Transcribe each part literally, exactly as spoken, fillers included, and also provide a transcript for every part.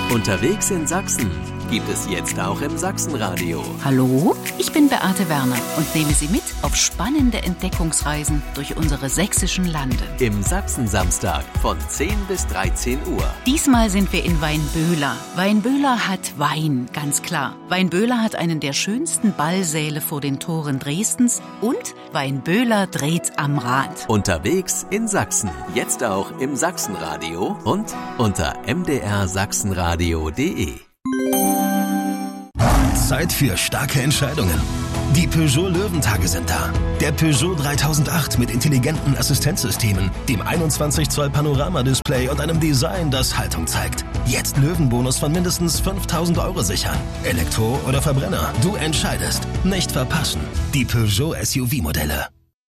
Unterwegs in Sachsen gibt es jetzt auch im Sachsenradio. Hallo, ich bin Beate Werner und nehme Sie mit auf spannende Entdeckungsreisen durch unsere sächsischen Lande. Im Sachsen-Samstag von zehn bis dreizehn Uhr. Diesmal sind wir in Weinböhler. Weinböhler hat Wein, ganz klar. Weinböhler hat einen der schönsten Ballsäle vor den Toren Dresdens und Weinböhler dreht am Rad. Unterwegs in Sachsen. Jetzt auch im Sachsenradio und unter m d r sachsenradio punkt d e. Zeit für starke Entscheidungen. Die Peugeot Löwentage sind da. Der Peugeot dreitausendacht mit intelligenten Assistenzsystemen, dem einundzwanzig Zoll Panoramadisplay und einem Design, das Haltung zeigt. Jetzt Löwenbonus von mindestens fünftausend Euro sichern. Elektro oder Verbrenner, du entscheidest. Nicht verpassen. Die Peugeot S U V-Modelle.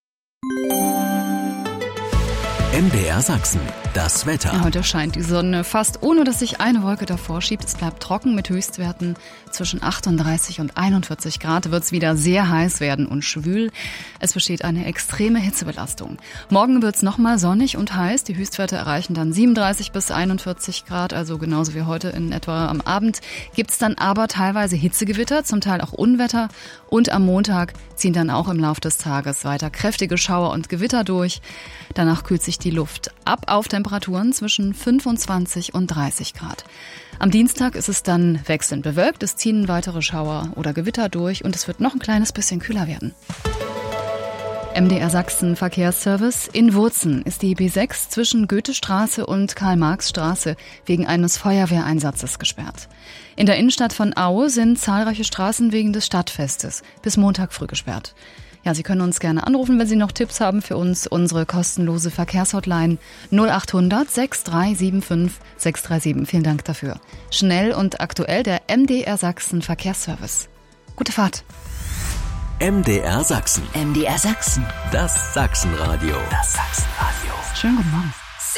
M D R Sachsen, das Wetter. Ja, heute scheint die Sonne fast ohne, dass sich eine Wolke davor schiebt. Es bleibt trocken mit Höchstwerten zwischen achtunddreißig und einundvierzig Grad. Wird es wieder sehr heiß werden und schwül. Es besteht eine extreme Hitzebelastung. Morgen wird es nochmal sonnig und heiß. Die Höchstwerte erreichen dann siebenunddreißig bis einundvierzig Grad, also genauso wie heute in etwa am Abend. Gibt es dann aber teilweise Hitzegewitter, zum Teil auch Unwetter. Und am Montag ziehen dann auch im Laufe des Tages weiter kräftige Schauer und Gewitter durch. Danach kühlt sich die Luft ab auf Temperaturen zwischen fünfundzwanzig und dreißig Grad. Am Dienstag ist es dann wechselnd bewölkt, es ziehen weitere Schauer oder Gewitter durch und es wird noch ein kleines bisschen kühler werden. M D R Sachsen Verkehrsservice. In Wurzen ist die B sechs zwischen Goethestraße und Karl-Marx-Straße wegen eines Feuerwehreinsatzes gesperrt. In der Innenstadt von Aue sind zahlreiche Straßen wegen des Stadtfestes bis Montag früh gesperrt. Ja, Sie können uns gerne anrufen, wenn Sie noch Tipps haben für uns. Unsere kostenlose Verkehrshotline null achthundert sechs drei sieben fünf sechs drei sieben. Vielen Dank dafür. Schnell und aktuell der M D R Sachsen Verkehrsservice. Gute Fahrt. M D R Sachsen. M D R Sachsen. Das Sachsenradio. Das Sachsenradio. Schönen guten Morgen.